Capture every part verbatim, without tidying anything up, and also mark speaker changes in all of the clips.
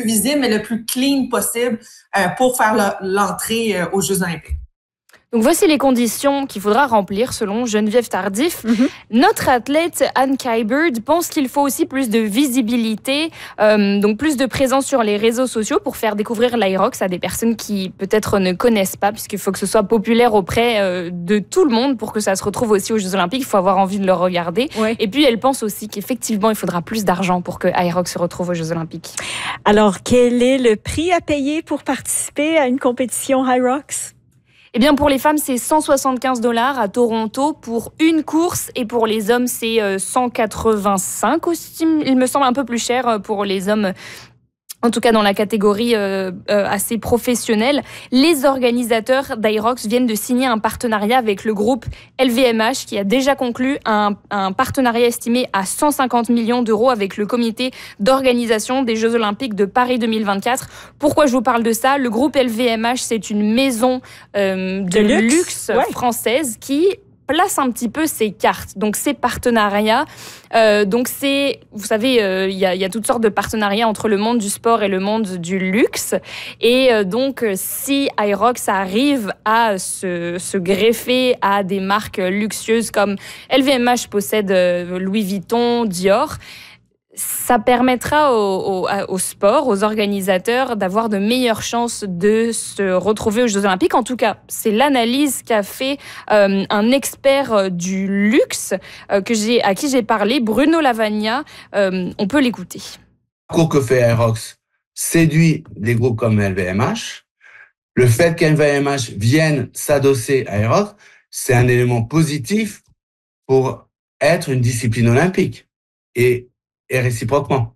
Speaker 1: visible, mais le plus clean possible euh, pour faire le, l'entrée euh, aux Jeux olympiques.
Speaker 2: Donc voici les conditions qu'il faudra remplir selon Geneviève Tardif. Mm-hmm. Notre athlète Anne Kyberd pense qu'il faut aussi plus de visibilité, euh, donc plus de présence sur les réseaux sociaux pour faire découvrir l'Aerox à des personnes qui peut-être ne connaissent pas, puisqu'il faut que ce soit populaire auprès euh, de tout le monde pour que ça se retrouve aussi aux Jeux Olympiques. Il faut avoir envie de le regarder. Ouais. Et puis elle pense aussi qu'effectivement il faudra plus d'argent pour que Aerox se retrouve aux Jeux Olympiques.
Speaker 3: Alors quel est le prix à payer pour participer à une compétition Hyrox?
Speaker 2: Eh bien, pour les femmes, c'est cent soixante-quinze dollars à Toronto pour une course. Et pour les hommes, c'est cent quatre-vingt-cinq aussi. Il me semble un peu plus cher pour les hommes. En tout cas, dans la catégorie euh, euh, assez professionnelle, les organisateurs d'Aerox viennent de signer un partenariat avec le groupe L V M H qui a déjà conclu un, un partenariat estimé à cent cinquante millions d'euros avec le comité d'organisation des Jeux Olympiques de Paris deux mille vingt-quatre. Pourquoi je vous parle de ça? Le groupe L V M H, c'est une maison euh, de, de luxe, luxe ouais. française qui place un petit peu ses cartes, donc ses partenariats. Euh, donc c'est, vous savez, il euh, y, y a toutes sortes de partenariats entre le monde du sport et le monde du luxe. Et euh, donc, si Aerox arrive à se, se greffer à des marques luxueuses comme L V M H possède euh, Louis Vuitton, Dior, ça permettra au, au, au sport, aux organisateurs d'avoir de meilleures chances de se retrouver aux Jeux Olympiques. En tout cas, c'est l'analyse qu'a fait euh, un expert du luxe euh, que j'ai, à qui j'ai parlé, Bruno Lavagna. Euh, on peut l'écouter.
Speaker 4: Le parcours que fait Aerox séduit des groupes comme L V M H. Le fait qu'L V M H vienne s'adosser à Aerox, c'est un élément positif pour être une discipline olympique. Et et réciproquement.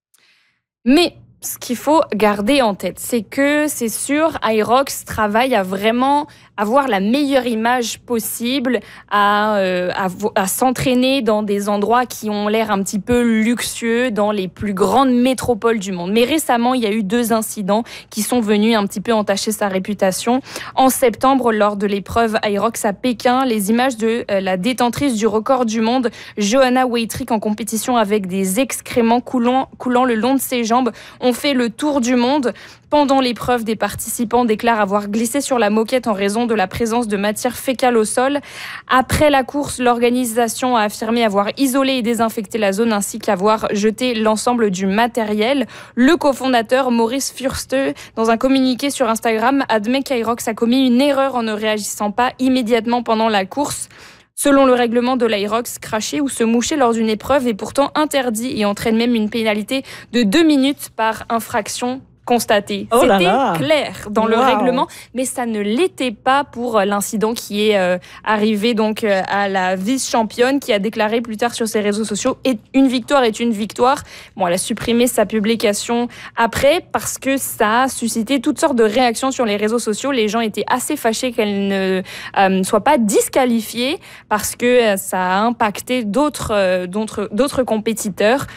Speaker 2: Mais ce qu'il faut garder en tête, c'est que c'est sûr, Aerox travaille à vraiment avoir la meilleure image possible, à, euh, à, à s'entraîner dans des endroits qui ont l'air un petit peu luxueux, dans les plus grandes métropoles du monde. Mais récemment, il y a eu deux incidents qui sont venus un petit peu entacher sa réputation. En septembre, lors de l'épreuve Aerox à Pékin, les images de euh, la détentrice du record du monde, Johanna Waitrick, en compétition avec des excréments coulant, coulant le long de ses jambes, ont fait le tour du monde. Pendant l'épreuve, des participants déclarent avoir glissé sur la moquette en raison de la présence de matière fécale au sol. Après la course, l'organisation a affirmé avoir isolé et désinfecté la zone ainsi qu'avoir jeté l'ensemble du matériel. Le cofondateur Maurice Fürste, dans un communiqué sur Instagram, admet qu'Aerox a commis une erreur en ne réagissant pas immédiatement pendant la course. Selon le règlement de l'Aerox, cracher ou se moucher lors d'une épreuve est pourtant interdit et entraîne même une pénalité de deux minutes par infraction constaté.
Speaker 3: Oh
Speaker 2: C'était
Speaker 3: là là.
Speaker 2: clair dans
Speaker 3: Wow.
Speaker 2: le règlement, mais ça ne l'était pas pour l'incident qui est euh, arrivé donc euh, à la vice-championne qui a déclaré plus tard sur ses réseaux sociaux et une victoire est une victoire. Bon, elle a supprimé sa publication après parce que ça a suscité toutes sortes de réactions sur les réseaux sociaux. Les gens étaient assez fâchés qu'elle ne euh, soit pas disqualifiée parce que euh, ça a impacté d'autres, euh, d'autres, d'autres compétiteurs.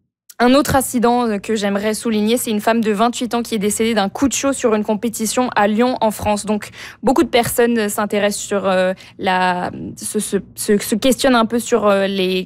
Speaker 2: Un autre incident que j'aimerais souligner, c'est une femme de vingt-huit ans qui est décédée d'un coup de chaud sur une compétition à Lyon, en France. Donc, beaucoup de personnes s'intéressent sur euh, la, se, se, se, se questionnent un peu sur euh, les,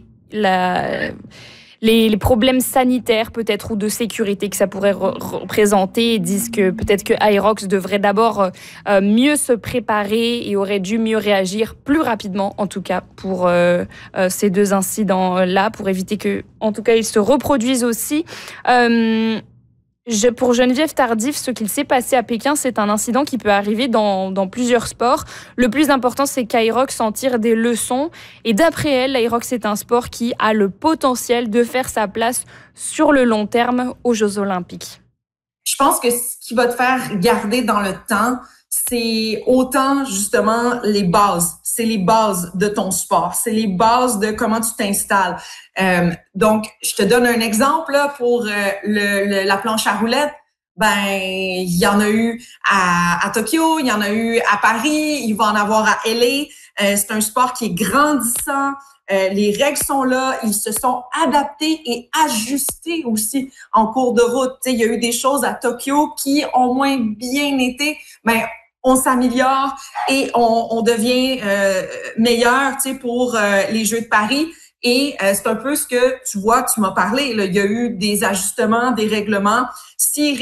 Speaker 2: la, les, les problèmes sanitaires peut-être ou de sécurité que ça pourrait re- représenter et disent que peut-être que Aerox devrait d'abord euh, mieux se préparer et aurait dû mieux réagir plus rapidement, en tout cas pour euh, euh, ces deux incidents-là, pour éviter que, en tout cas, ils se reproduisent aussi. Euh, Je, pour Geneviève Tardif, ce qu'il s'est passé à Pékin, c'est un incident qui peut arriver dans, dans plusieurs sports. Le plus important, c'est qu'Aerox en tire des leçons. Et d'après elle, l'Aerox est un sport qui a le potentiel de faire sa place sur le long terme aux Jeux Olympiques.
Speaker 1: Je pense que ce qui va te faire garder dans le temps, c'est autant justement les bases. C'est les bases de ton sport. C'est les bases de comment tu t'installes. Euh, donc, je te donne un exemple là, pour euh, le, le, la planche à roulettes. Ben, il y en a eu à, à Tokyo, il y en a eu à Paris, il va en avoir à L A. Euh, c'est un sport qui est grandissant. Euh, les règles sont là, ils se sont adaptés et ajustés aussi en cours de route. T'sais, il y a eu des choses à Tokyo qui ont moins bien été, mais on s'améliore et on, on devient euh, meilleur, tu sais, pour euh, les Jeux de Paris. Et euh, c'est un peu ce que tu vois, tu m'as parlé. Là, il y a eu des ajustements, des règlements. Si